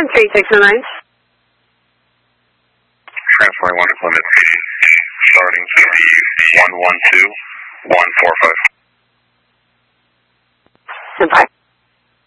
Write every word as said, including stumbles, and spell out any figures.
three six nine nine. Transferring one to Plymouth. Starting C P U one one two one four five. Goodbye.